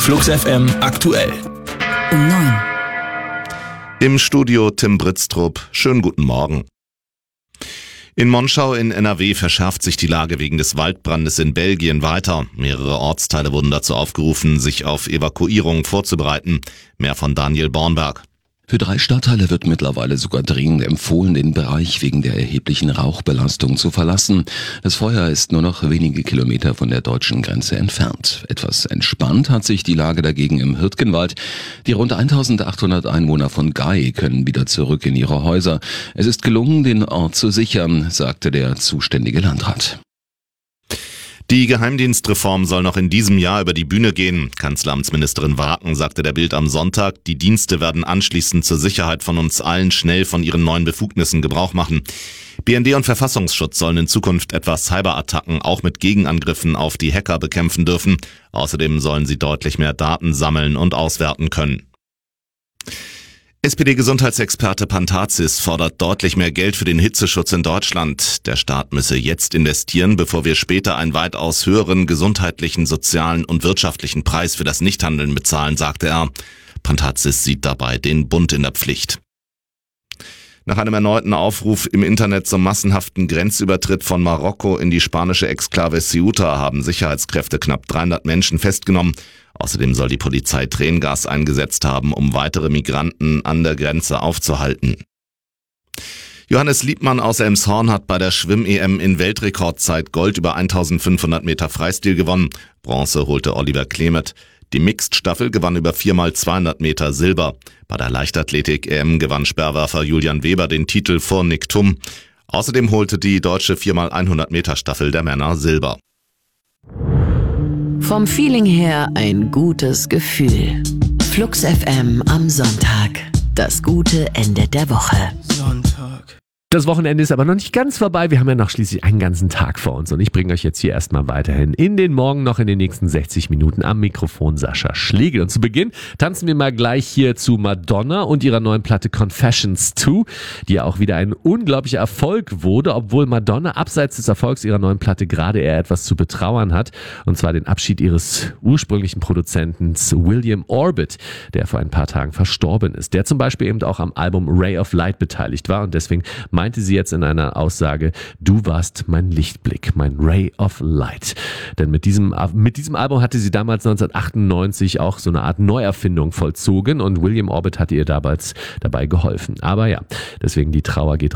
Flux FM aktuell. Um 9. Im Studio Tim Britztrup. Schönen guten Morgen. In Monschau in NRW verschärft sich die Lage wegen des Waldbrandes in Belgien weiter. Mehrere Ortsteile wurden dazu aufgerufen, sich auf Evakuierungen vorzubereiten. Mehr von Daniel Bornberg. Für 3 Stadtteile wird mittlerweile sogar dringend empfohlen, den Bereich wegen der erheblichen Rauchbelastung zu verlassen. Das Feuer ist nur noch wenige Kilometer von der deutschen Grenze entfernt. Etwas entspannt hat sich die Lage dagegen im Hürtgenwald. Die rund 1800 Einwohner von Gay können wieder zurück in ihre Häuser. Es ist gelungen, den Ort zu sichern, sagte der zuständige Landrat. Die Geheimdienstreform soll noch in diesem Jahr über die Bühne gehen. Kanzleramtsministerin Waken sagte der Bild am Sonntag, die Dienste werden anschließend zur Sicherheit von uns allen schnell von ihren neuen Befugnissen Gebrauch machen. BND und Verfassungsschutz sollen in Zukunft etwa Cyberattacken auch mit Gegenangriffen auf die Hacker bekämpfen dürfen. Außerdem sollen sie deutlich mehr Daten sammeln und auswerten können. SPD-Gesundheitsexperte Pantazis fordert deutlich mehr Geld für den Hitzeschutz in Deutschland. Der Staat müsse jetzt investieren, bevor wir später einen weitaus höheren gesundheitlichen, sozialen und wirtschaftlichen Preis für das Nichthandeln bezahlen, sagte er. Pantazis sieht dabei den Bund in der Pflicht. Nach einem erneuten Aufruf im Internet zum massenhaften Grenzübertritt von Marokko in die spanische Exklave Ceuta haben Sicherheitskräfte knapp 300 Menschen festgenommen. Außerdem soll die Polizei Tränengas eingesetzt haben, um weitere Migranten an der Grenze aufzuhalten. Johannes Liebmann aus Elmshorn hat bei der Schwimm-EM in Weltrekordzeit Gold über 1500 Meter Freistil gewonnen. Bronze holte Oliver Klemet. Die Mixed-Staffel gewann über 4x200 Meter Silber. Bei der Leichtathletik-EM gewann Speerwerfer Julian Weber den Titel vor Nick Thum. Außerdem holte die deutsche 4x100 Meter Staffel der Männer Silber. Vom Feeling her ein gutes Gefühl. Flux FM am Sonntag. Das gute Ende der Woche. Sonntag. Das Wochenende ist aber noch nicht ganz vorbei. Wir haben ja noch schließlich einen ganzen Tag vor uns. Und ich bringe euch jetzt hier erstmal weiterhin in den Morgen noch in den nächsten 60 Minuten am Mikrofon Sascha Schlegel. Und zu Beginn tanzen wir mal gleich hier zu Madonna und ihrer neuen Platte Confessions 2, die ja auch wieder ein unglaublicher Erfolg wurde, obwohl Madonna abseits des Erfolgs ihrer neuen Platte gerade eher etwas zu betrauern hat. Und zwar den Abschied ihres ursprünglichen Produzenten William Orbit, der vor ein paar Tagen verstorben ist. Der zum Beispiel eben auch am Album Ray of Light beteiligt war. Und deswegen meinte sie jetzt in einer Aussage, du warst mein Lichtblick, mein Ray of Light. Denn mit diesem Album hatte sie damals 1998 auch so eine Art Neuerfindung vollzogen und William Orbit hatte ihr damals dabei geholfen. Aber ja, deswegen die Trauer geht